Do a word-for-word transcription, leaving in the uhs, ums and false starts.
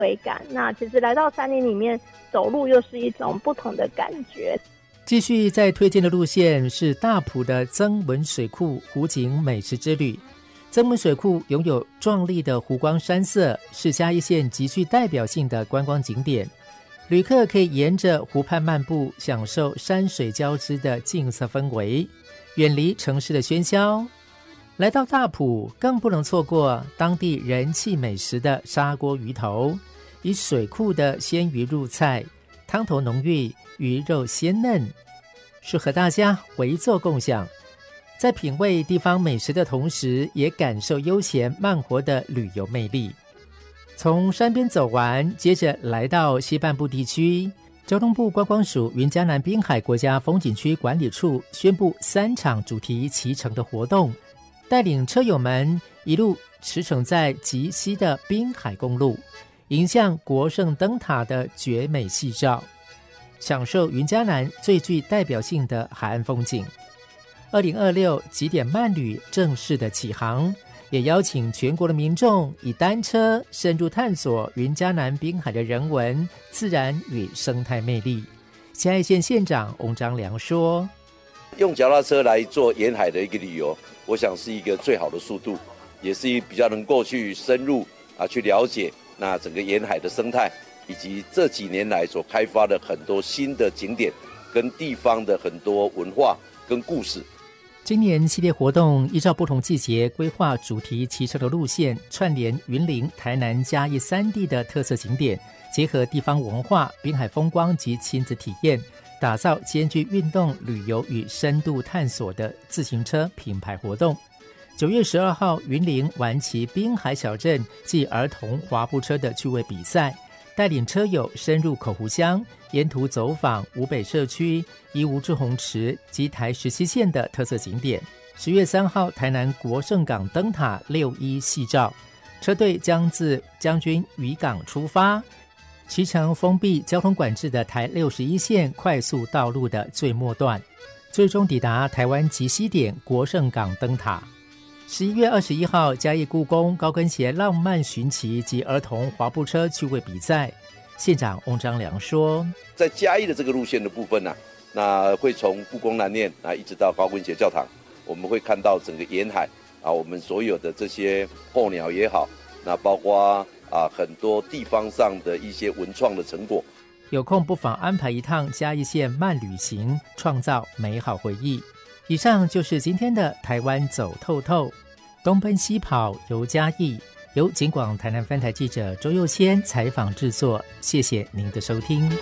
回感。那其实来到山林里面走路又是一种不同的感觉。 继续在推荐的路线是大埔的曾文水库湖景美食之旅。曾文水库拥有壮丽的湖光山色，是嘉义县极具代表性的观光景点。旅客可以沿着湖畔漫步，享受山水交织的静色氛围，远离城市的喧嚣。来到大埔，更不能错过当地人气美食的砂锅鱼头，以水库的鲜鱼入菜，汤头浓郁，鱼肉鲜嫩，适合大家围坐共享。在品味地方美食的同时，也感受悠闲慢活的旅游魅力。从山边走完，接着来到西半部地区，交通部观光署云嘉南滨海国家风景区管理处宣布三场主题骑乘的活动，带领车友们一路驰骋在极西的滨海公路，迎向国圣灯塔的绝美夕照，享受云嘉南最具代表性的海岸风景。二零二六极点慢旅正式的起航，也邀请全国的民众以单车深入探索云嘉南滨海的人文、自然与生态魅力。嘉义县县长翁章良说：“ 用脚踏车来做沿海的一个旅游，我想是一个最好的速度，也是比较能够去深入啊去了解那整个沿海的生态，以及这几年来所开发的很多新的景点跟地方的很多文化跟故事。” 今年系列活动依照不同季节规划主题骑车的路线，串联云林、台南、嘉义三地的特色景点，结合地方文化、滨海风光及亲子体验，打造兼具运动、旅游与深度探索的自行车品牌活动。九月十二号，云林玩骑滨海小镇暨儿童滑步车的趣味比赛，带领车友深入口湖乡，沿途走访五北社区、宜吴志洪池及台十七线的特色景点。十月三号，台南国圣港灯塔六一夕照，车队将自将军渔港出发，骑乘封闭交通管制的台六十一线快速道路的最末段，最终抵达台湾极西点国圣港灯塔。十一月二十一号，嘉义故宫高跟鞋浪漫寻奇及儿童滑步车趣味比赛，县长翁章良说：“ 在嘉义的这个路线的部分呢、啊，那会从故宫南面啊一直到高跟鞋教堂，我们会看到整个沿海啊，我们所有的这些候鸟也好，那包括啊很多地方上的一些文创的成果。 有空不妨安排一趟嘉义县慢旅行，创造美好回忆。”以上就是今天的台湾走透透，东奔西跑游嘉义，由警广台南分台记者周佑谦采访制作。谢谢您的收听。